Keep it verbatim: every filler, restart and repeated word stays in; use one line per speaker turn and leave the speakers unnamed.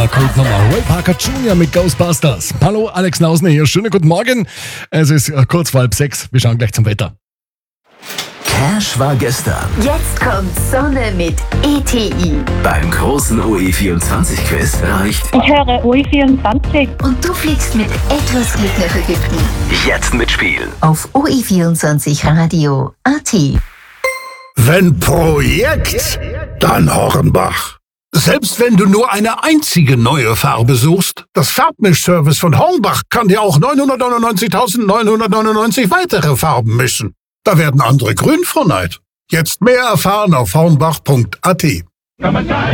Kultnummer. Ray Parker Junior mit Ghostbusters. Hallo, Alex Nausner hier. Schönen guten Morgen. Es ist kurz vor halb sechs. Wir schauen gleich zum Wetter.
Cash war gestern.
Jetzt kommt Sonne mit E T I.
Beim großen O E vierundzwanzig-Quiz reicht
Ich höre O E vierundzwanzig.
Und du fliegst mit etwas Glück nach Ägypten.
jetzt mitspielen.
Auf O E vierundzwanzig Radio Punkt A T.
Wenn Projekt, dann Hornbach. Selbst wenn du nur eine einzige neue Farbe suchst, das Farbmischservice von Hornbach kann dir auch neunhundertneunundneunzigtausendneunhundertneunundneunzig weitere Farben mischen. Da werden andere grün vor Neid. Jetzt mehr erfahren auf hornbach Punkt A T.